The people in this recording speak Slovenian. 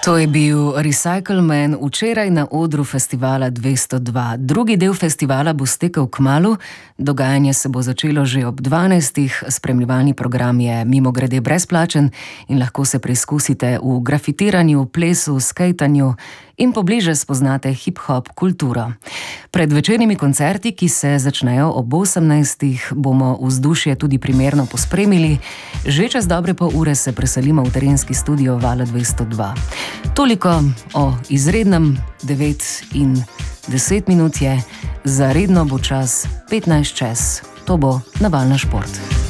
To je bil Recycle Man včeraj na odru festivala 202. Drugi del festivala bo stekel kmalu, dogajanje se bo začelo že ob 12. Spremljevalni program je mimogrede brezplačen in lahko se preizkusite v grafitiranju, plesu, skejtanju in pobliže spoznate hip-hop kulturo. Pred večernimi koncerti, ki se začnejo ob 18. bomo vzdušje tudi primerno pospremili. Že čez dobre pol ure se preselimo v terenski studio Vala 202. Toliko o izrednem 9 in 10 minut je, za redno bo čas 15 čez. To bo Navalna šport.